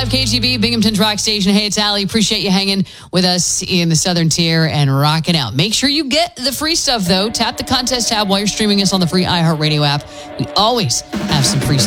105 KGB, Binghamton's Rock Station. Hey, it's Allie. Appreciate you hanging with us in the Southern Tier and rocking out. Make sure you get the free stuff, though. Tap the contest tab while you're streaming us on the free iHeartRadio app. We always have some free stuff